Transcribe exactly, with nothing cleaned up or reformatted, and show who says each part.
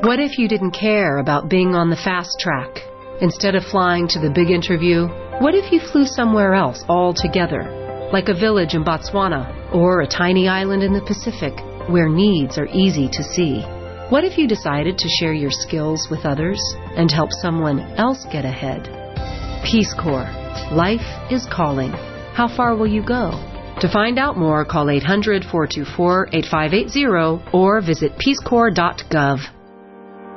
Speaker 1: What if you didn't care about being on the fast track? Instead of flying to the big interview, what if you flew somewhere else altogether, like a village in Botswana or a tiny island in the Pacific where needs are easy to see? What if you decided to share your skills with others and help someone else get ahead? Peace Corps. Life is calling. How far will you go? To find out more, call eight hundred, four two four, eight five eight zero or visit peace corps dot gov.